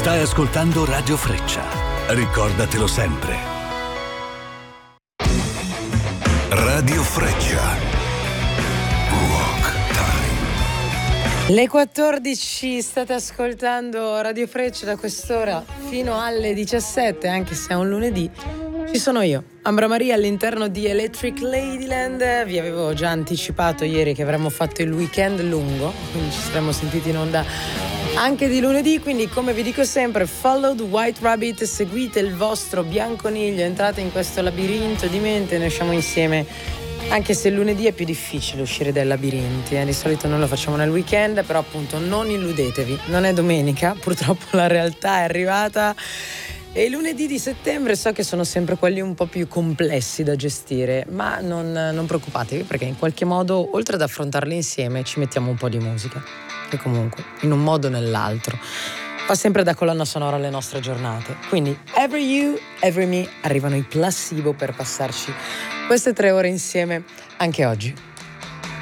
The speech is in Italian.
Stai ascoltando Radio Freccia. Ricordatelo sempre. Radio Freccia. Rock Time. Le 14, state ascoltando Radio Freccia da quest'ora fino alle 17, anche se è un lunedì. Ci sono io, Ambra Maria, all'interno di Electric Ladyland. Vi avevo già anticipato ieri che avremmo fatto il weekend lungo, quindi ci saremmo sentiti in onda anche di lunedì, quindi come vi dico sempre, follow the White Rabbit, seguite il vostro bianconiglio, entrate in questo labirinto di mente e ne usciamo insieme, anche se il lunedì è più difficile uscire dai labirinti, di solito noi lo facciamo nel weekend, però appunto non illudetevi, non è domenica, purtroppo la realtà è arrivata. E i lunedì di settembre so che sono sempre quelli un po' più complessi da gestire, ma non preoccupatevi, perché in qualche modo, oltre ad affrontarli insieme, ci mettiamo un po' di musica, che comunque, in un modo o nell'altro, fa sempre da colonna sonora alle nostre giornate. Quindi, Every You, Every Me, arrivano i Placebo per passarci queste 3 ore insieme anche oggi.